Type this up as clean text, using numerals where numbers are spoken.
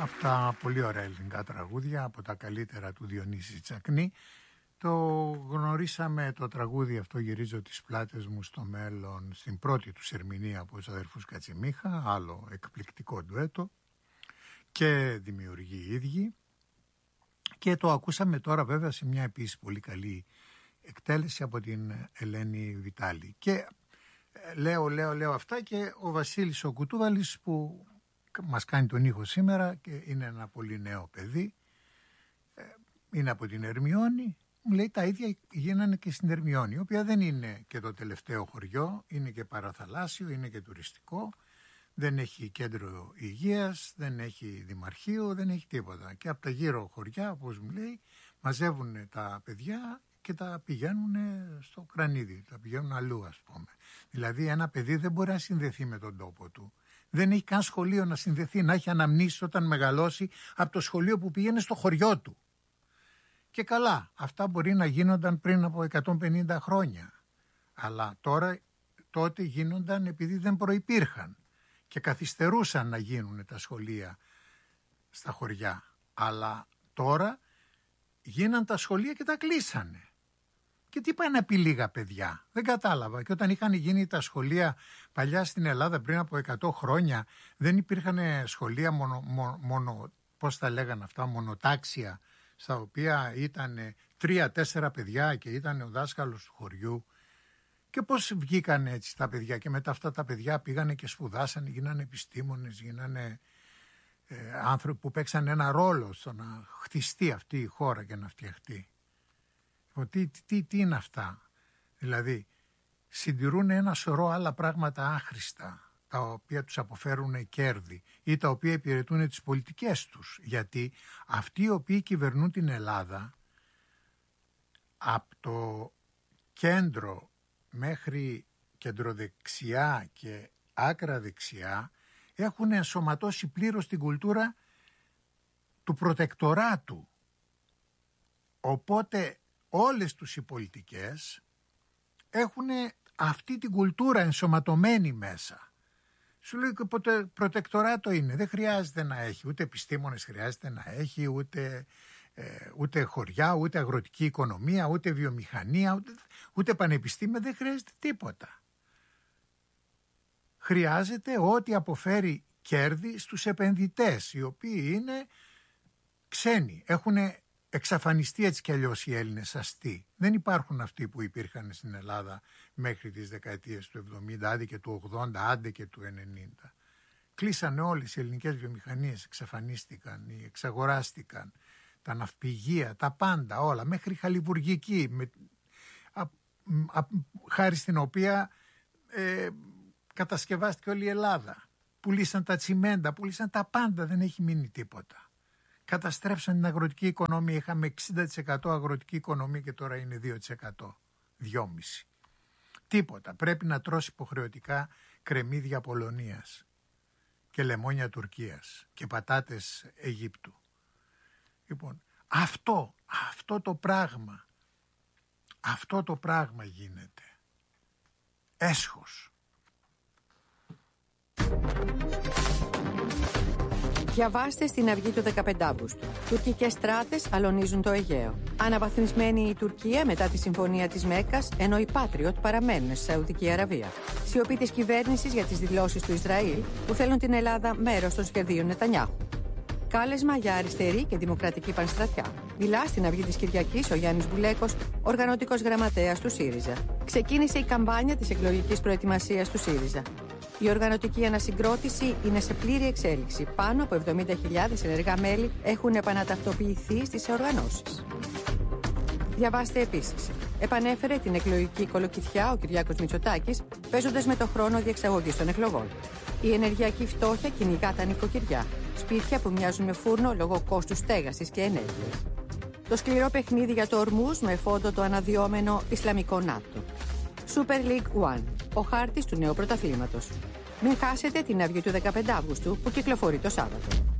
Αυτά πολύ ωραία ελληνικά τραγούδια από τα καλύτερα του Διονύση Τσακνή. Το γνωρίσαμε το τραγούδι αυτό, γυρίζω τις πλάτες μου στο μέλλον, στην πρώτη του ερμηνεία από τους αδερφούς Κατσιμίχα, άλλο εκπληκτικό ντουέτο και δημιουργεί οι ίδιοι. Και το ακούσαμε τώρα βέβαια σε μια επίσης πολύ καλή εκτέλεση από την Ελένη Βιτάλη. Και λέω αυτά και ο Βασίλης ο Κουτούβαλης που μας κάνει τον ήχο σήμερα και είναι ένα πολύ νέο παιδί, είναι από την Ερμιώνη, μου λέει τα ίδια γίνανε και στην Ερμιώνη, η οποία δεν είναι και το τελευταίο χωριό, είναι και παραθαλάσσιο, είναι και τουριστικό, δεν έχει κέντρο υγείας, δεν έχει δημαρχείο, δεν έχει τίποτα. Και από τα γύρω χωριά, όπως μου λέει, μαζεύουν τα παιδιά και τα πηγαίνουν στο κρανίδι, τα πηγαίνουν αλλού ας πούμε. Δηλαδή ένα παιδί δεν μπορεί να συνδεθεί με τον τόπο του. Δεν έχει καν σχολείο να συνδεθεί, να έχει αναμνήσεις όταν μεγαλώσει από το σχολείο που πήγαινε στο χωριό του. Και καλά, αυτά μπορεί να γίνονταν πριν από 150 χρόνια. Αλλά τότε γίνονταν επειδή δεν προϋπήρχαν και καθυστερούσαν να γίνουν τα σχολεία στα χωριά. Αλλά τώρα γίναν τα σχολεία και τα κλείσανε. Και τι πάει να πει λίγα παιδιά, δεν κατάλαβα. Και όταν είχαν γίνει τα σχολεία παλιά στην Ελλάδα πριν από 100 χρόνια, δεν υπήρχαν σχολεία μόνο πώς τα λέγανε αυτά, μονοτάξια, στα οποία ήταν 3-4 παιδιά και ήταν ο δάσκαλος του χωριού. Και πώς βγήκαν έτσι τα παιδιά και μετά αυτά τα παιδιά πήγανε και σπουδάσανε, γίνανε επιστήμονες, γίνανε άνθρωποι που παίξαν ένα ρόλο στο να χτιστεί αυτή η χώρα και να φτιαχτεί. Τι είναι αυτά? Δηλαδή συντηρούν ένα σωρό άλλα πράγματα άχρηστα, τα οποία τους αποφέρουν κέρδη ή τα οποία υπηρετούν τις πολιτικές τους. Γιατί αυτοί οι οποίοι κυβερνούν την Ελλάδα από το κέντρο μέχρι κεντροδεξιά και άκρα δεξιά έχουν ενσωματώσει πλήρως την κουλτούρα του προτεκτοράτου. Οπότε όλες τους οι πολιτικές έχουν αυτή την κουλτούρα ενσωματωμένη μέσα. Σου λέει και προτεκτοράτο είναι, δεν χρειάζεται να έχει, ούτε επιστήμονες χρειάζεται να έχει, ούτε χωριά, ούτε αγροτική οικονομία, ούτε βιομηχανία, ούτε πανεπιστήμια, δεν χρειάζεται τίποτα. Χρειάζεται ό,τι αποφέρει κέρδη στους επενδυτές, οι οποίοι είναι ξένοι, έχουν εξαφανιστεί έτσι κι αλλιώς οι Έλληνες αστεί. Δεν υπάρχουν αυτοί που υπήρχαν στην Ελλάδα μέχρι τις δεκαετίες του 70, άντε και του 80, άντε και του 90. Κλείσανε όλες οι ελληνικές βιομηχανίες, εξαφανίστηκαν ή εξαγοράστηκαν. Τα ναυπηγεία, τα πάντα όλα, μέχρι χαλιβουργική, χάρη στην οποία κατασκευάστηκε όλη η Ελλάδα. Πουλήσαν τα τσιμέντα, πουλήσαν τα πάντα, δεν έχει μείνει τίποτα. Καταστρέψαν την αγροτική οικονομία, είχαμε 60% αγροτική οικονομία και τώρα είναι 2%, 2,5%. Τίποτα, πρέπει να τρώσει υποχρεωτικά κρεμμύδια Πολωνίας και λεμόνια Τουρκίας και πατάτες Αιγύπτου. Λοιπόν, αυτό το πράγμα γίνεται. Έσχος. Διαβάστε στην Αυγή του 15 Αύγουστου. Τουρκικές στράτες αλωνίζουν το Αιγαίο. Αναβαθμισμένη η Τουρκία μετά τη συμφωνία της Μέκκας, ενώ οι Patriot παραμένουν στη Σαουδική Αραβία. Σιωπή της κυβέρνησης για τις δηλώσεις του Ισραήλ που θέλουν την Ελλάδα μέρος των σχεδίων Νετανιάχου. Κάλεσμα για αριστερή και δημοκρατική πανστρατιά. Μιλά στην Αυγή της Κυριακής ο Γιάννης Μπουλέκος, οργανωτικός γραμματέας του ΣΥΡΙΖΑ. Ξεκίνησε η καμπάνια της εκλογικής προετοιμασίας του ΣΥΡΙΖΑ. Η οργανωτική ανασυγκρότηση είναι σε πλήρη εξέλιξη. Πάνω από 70.000 ενεργά μέλη έχουν επαναταυτοποιηθεί στις οργανώσεις. Διαβάστε επίσης. Επανέφερε την εκλογική κολοκυθιά ο Κυριάκος Μητσοτάκης, παίζοντας με το χρόνο διεξαγωγής των εκλογών. Η ενεργειακή φτώχεια κυνηγά τα νοικοκυριά. Σπίτια που μοιάζουν με φούρνο λόγω κόστους στέγασης και ενέργειας. Το σκληρό παιχνίδι για το Ορμούζ με φόντο το αναδυόμενο Ισλαμικό ΝΑΤΟ. Super League One, ο χάρτης του νέου πρωταθλήματος. Μην χάσετε την Αυγή του 15 Αύγουστου που κυκλοφορεί το Σάββατο.